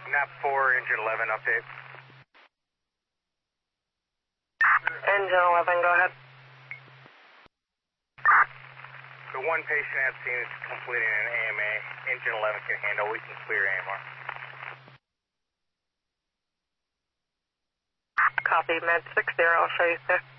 Nap 4, engine 11 update. Engine 11, go ahead. The one patient at scene is completing an AMA. Engine 11 can handle. We can clear AMR. Copy, med 60, I'll show you, sir.